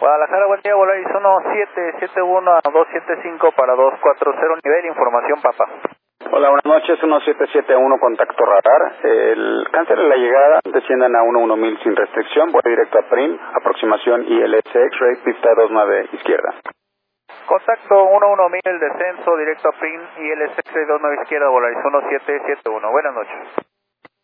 Guadalajara, buen día, Volaris 1771 a 275 para 240, nivel, información, papá. Hola, buenas noches, 1771, contacto radar. El cáncer de la llegada, desciendan a 11000 sin restricción, voy directo a PRIM, aproximación ILS X-Ray, pista 29 izquierda. Contacto 11000, descenso, directo a PRIM, ILS X-Ray 29 izquierda, Volaris 1771, buenas noches.